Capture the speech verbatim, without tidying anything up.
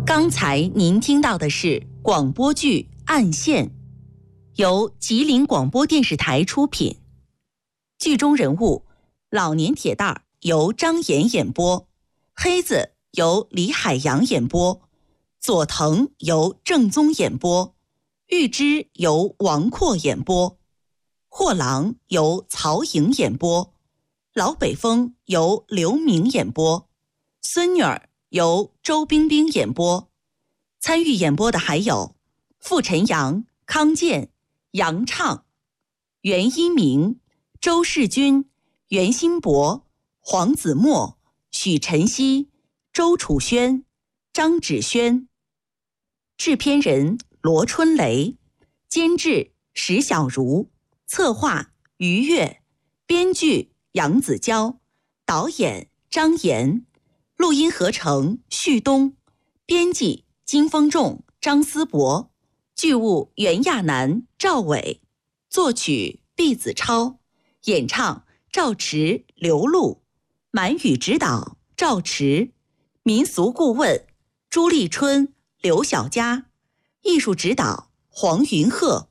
刚才您听到的是广播剧《暗线》，由吉林广播电视台出品。剧中人物老年铁蛋儿由张岩演播，黑子由李海洋演播，佐藤由郑宗演播，玉芝由王阔演播，货郎由曹颖演播，老北风由刘明演播，孙女儿由周冰冰演播。参与演播的还有傅晨阳、康健、杨畅、袁一鸣、周世军、袁新博、黄子墨、许晨曦、周楚轩、张芷轩。制片人罗春雷，监制石小茹，策划于越，编剧杨子娇，导演张岩，录音合成旭东，编辑金丰仲、张思博，剧务袁亚楠、赵伟，作曲毕子超，演唱赵驰、刘璐，满语指导赵驰，民俗顾问朱立春、刘小佳，艺术指导黄云鹤。